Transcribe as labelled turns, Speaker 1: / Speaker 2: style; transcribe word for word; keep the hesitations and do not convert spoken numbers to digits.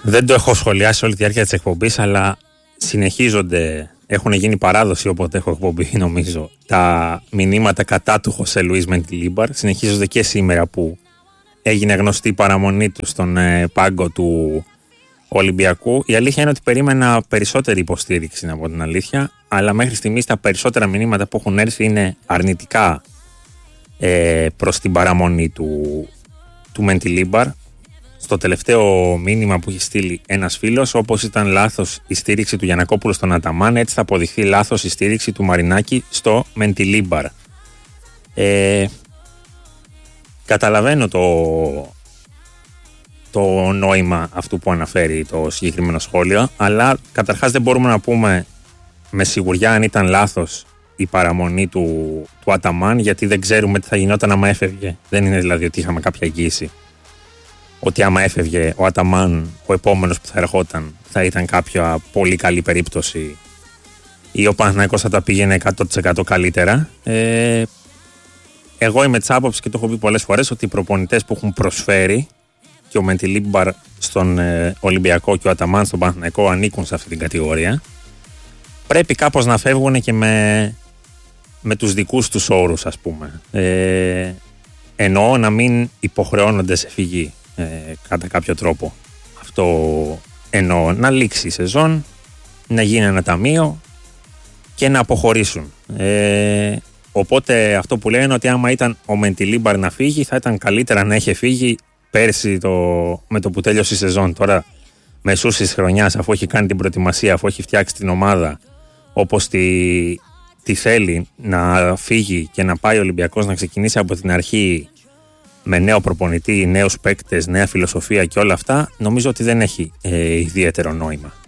Speaker 1: Δεν το έχω σχολιάσει όλη τη διάρκεια της εκπομπής, αλλά συνεχίζονται, έχουν γίνει παράδοση όποτε έχω εκπομπή νομίζω, τα μηνύματα κατά του Χωσέ Λουίς Μεντιλίμπαρ. Συνεχίζονται και σήμερα που έγινε γνωστή η παραμονή του στον ε, πάγκο του Ολυμπιακού. Η αλήθεια είναι ότι περίμενα περισσότερη υποστήριξη, από την αλήθεια, αλλά μέχρι στιγμής τα περισσότερα μηνύματα που έχουν έρθει είναι αρνητικά ε, προς την παραμονή του, του Μεντιλίμπαρ. Στο τελευταίο μήνυμα που έχει στείλει ένας φίλος, όπως ήταν λάθος η στήριξη του Γιαννακόπουλου στον Αταμάν, έτσι θα αποδειχθεί λάθος η στήριξη του Μαρινάκη στο Μεντιλίμπαρ. Ε, καταλαβαίνω το, το νόημα αυτού που αναφέρει το συγκεκριμένο σχόλιο, αλλά καταρχάς δεν μπορούμε να πούμε με σιγουριά αν ήταν λάθος η παραμονή του, του Αταμάν, γιατί δεν ξέρουμε τι θα γινόταν άμα έφευγε. Δεν είναι δηλαδή ότι είχαμε κάποια εγγύηση ότι άμα έφευγε ο Αταμάν, ο επόμενος που θα ερχόταν θα ήταν κάποια πολύ καλή περίπτωση ή ο Παναθηναϊκός θα τα πήγαινε εκατό τοις εκατό καλύτερα. Ε, εγώ είμαι της άποψης και το έχω πει πολλές φορές ότι οι προπονητές που έχουν προσφέρει, και ο Μεντιλίμπαρ στον ε, Ολυμπιακό και ο Αταμάν στον Παναθηναϊκό ανήκουν σε αυτή την κατηγορία, πρέπει κάπως να φεύγουν και με, με τους δικούς τους όρους, ας πούμε. Ε, εννοώ να μην υποχρεώνονται σε φυγή. Ε, κατά κάποιο τρόπο. Αυτό εννοώ, να λήξει η σεζόν, να γίνει ένα ταμείο και να αποχωρήσουν. Ε, οπότε αυτό που λένε είναι ότι άμα ήταν ο Μεντιλίμπαρ να φύγει, θα ήταν καλύτερα να είχε φύγει πέρσι το, με το που τέλειωσε η σεζόν. Τώρα μεσούς της χρονιάς, αφού έχει κάνει την προετοιμασία, αφού έχει φτιάξει την ομάδα όπως τη, τη θέλει, να φύγει και να πάει ο Ολυμπιακός να ξεκινήσει από την αρχή με νέο προπονητή, νέους παίκτες, νέα φιλοσοφία και όλα αυτά, νομίζω ότι δεν έχει ε, ιδιαίτερο νόημα.